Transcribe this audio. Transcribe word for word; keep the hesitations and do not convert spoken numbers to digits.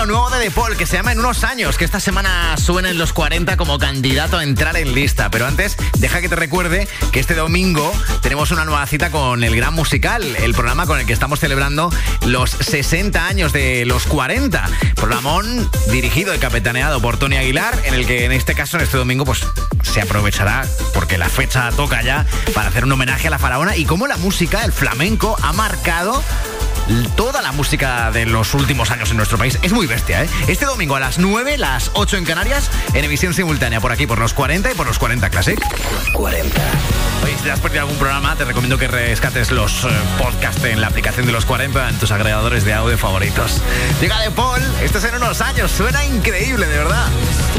nuevo de De Paul, que se llama En unos años, que esta semana suena en los cuarenta como candidato a entrar en lista. Pero antes, deja que te recuerde que este domingo tenemos una nueva cita con El Gran Musical, el programa con el que estamos celebrando los sesenta años de los cuarenta. Programón dirigido y capitaneado por Tony Aguilar, en el que en este caso, en este domingo, pues se aprovechará, porque la fecha toca ya, para hacer un homenaje a la faraona y cómo la música, el flamenco, ha marcado toda la música de los últimos años en nuestro país. Es muy bestia, ¿eh? Este domingo a las nueve, las ocho en Canarias, en emisión simultánea por aquí, por los cuarenta y por los cuarenta Classic. Los cuarenta. Oye, si te has perdido algún programa, te recomiendo que rescates los eh, podcasts en la aplicación de los cuarenta en tus agregadores de audio favoritos. Llega De Paul, esto es En unos años, suena increíble, de verdad.